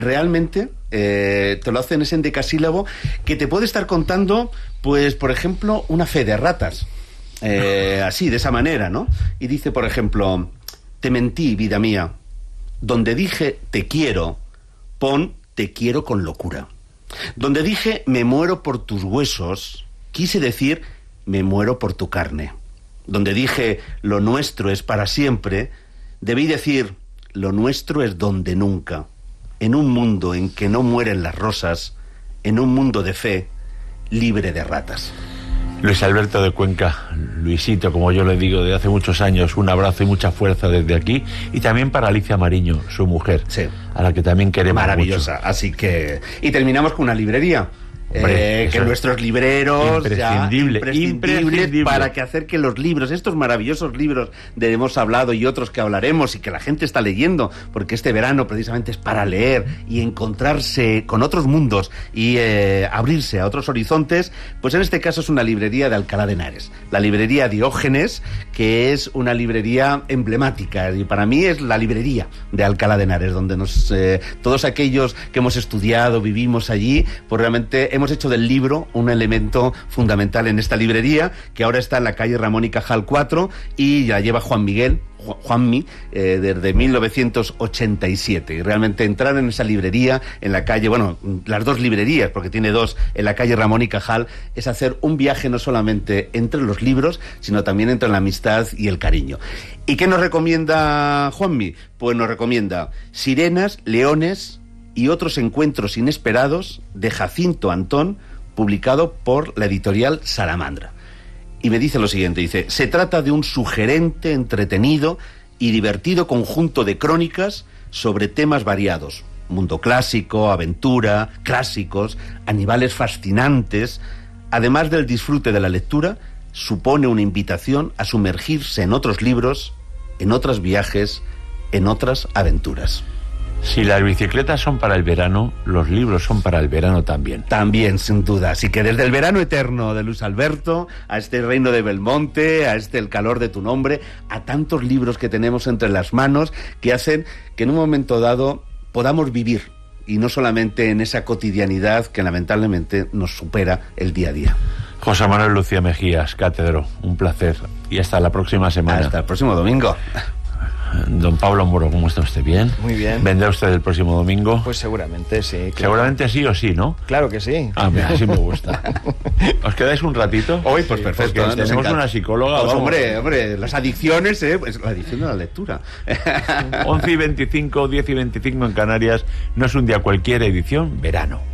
Realmente te lo hace en ese endecasílabo que te puede estar contando, pues, por ejemplo, una fe de ratas. Así, de esa manera, ¿no? Y dice, por ejemplo, te mentí, vida mía. Donde dije te quiero, pon te quiero con locura. Donde dije me muero por tus huesos, quise decir me muero por tu carne. Donde dije lo nuestro es para siempre, debí decir lo nuestro es donde nunca. En un mundo en que no mueren las rosas, en un mundo de fe, libre de ratas. Luis Alberto de Cuenca, Luisito, como yo le digo desde hace muchos años, un abrazo y mucha fuerza desde aquí, y también para Alicia Mariño, su mujer, sí, a la que también queremos maravillosa, mucho. Así que... Y terminamos con una librería. Hombre, que nuestros libreros imprescindibles para que hacer que los libros, estos maravillosos libros de hemos hablado y otros que hablaremos y que la gente está leyendo, porque este verano precisamente es para leer y encontrarse con otros mundos y abrirse a otros horizontes, pues en este caso es una librería de Alcalá de Henares, la librería Diógenes, que es una librería emblemática y para mí es la librería de Alcalá de Henares, donde todos aquellos que hemos estudiado, vivimos allí, pues realmente hemos hecho del libro un elemento fundamental en esta librería, que ahora está en la calle Ramón y Cajal 4 y la lleva Juan Miguel, Juanmi, desde 1987. Y realmente entrar en esa librería, en la calle, bueno, las dos librerías, porque tiene dos, en la calle Ramón y Cajal, es hacer un viaje no solamente entre los libros, sino también entre la amistad y el cariño. ¿Y qué nos recomienda Juanmi? Pues nos recomienda Sirenas, Leones y otros encuentros inesperados de Jacinto Antón, publicado por la editorial Salamandra. Y me dice lo siguiente, dice, se trata de un sugerente, entretenido y divertido conjunto de crónicas sobre temas variados, mundo clásico, aventura, clásicos, animales fascinantes. Además del disfrute de la lectura, supone una invitación a sumergirse en otros libros, en otros viajes, en otras aventuras. Si las bicicletas son para el verano, los libros son para el verano también. También, sin duda. Así que desde el verano eterno de Luis Alberto, a este Reino de Belmonte, a este El calor de tu nombre, a tantos libros que tenemos entre las manos que hacen que en un momento dado podamos vivir, y no solamente en esa cotidianidad que lamentablemente nos supera el día a día. José Manuel Lucía Mejías, cátedro, un placer. Y hasta la próxima semana. Hasta el próximo domingo. Don Pablo Moro, ¿cómo está usted? ¿Bien? Muy bien. ¿Vendrá usted el próximo domingo? Pues seguramente sí. Claro. Seguramente sí o sí, ¿no? Claro que sí. Ah, mira, así me gusta. ¿Os quedáis un ratito? Hoy, pues perfecto. Porque tenemos una psicóloga. Pues hombre, las adicciones, pues la adicción de la lectura. 11:25, 10:25 en Canarias. No es un día cualquiera, edición verano.